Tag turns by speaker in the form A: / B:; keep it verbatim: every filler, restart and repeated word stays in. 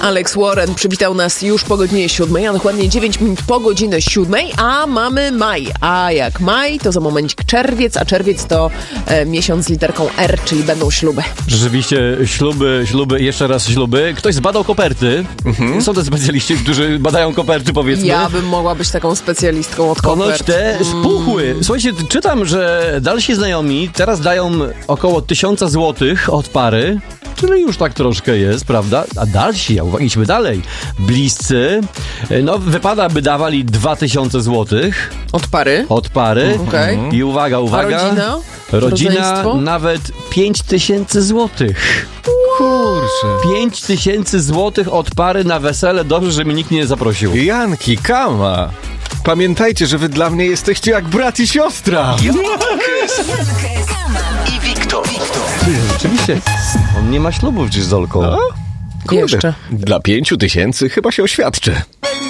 A: Alex Warren przywitał nas już po godzinie siódmej, a dokładnie dziewięć minut po godzinę siódmej, a mamy maj. A jak maj, to za momencik czerwiec, a czerwiec to e, miesiąc z literką R, czyli będą śluby.
B: Rzeczywiście śluby, śluby, jeszcze raz śluby. Ktoś zbadał koperty. Mhm. Są te specjaliści, którzy badają koperty, powiedzmy.
A: Ja bym mogła być taką specjalistką od kopert.
B: Ponoć te spuchły. Słuchajcie, czytam, że dalsi znajomi teraz dają około tysiąca złotych od pary. Czyli już tak troszkę jest, prawda? A dalsi, a idźmy dalej. Bliscy, no wypada, by dawali dwa tysiące złotych.
A: Od pary?
B: Od pary.
A: Okay.
B: I uwaga, uwaga.
A: A rodzina?
B: Rodzina nawet pięć tysięcy złotych.
C: Kurczę.
B: pięć tysięcy złotych od pary na wesele. Dobrze, że mnie nikt nie zaprosił.
C: Janki, Kama. Pamiętajcie, że wy dla mnie jesteście jak brat i siostra.
D: I Wiktor.
B: Ty, rzeczywiście, on nie ma ślubów dziś z Olką.
C: A? Kurde,
A: Jeszcze.
C: dla pięciu tysięcy chyba się oświadczę.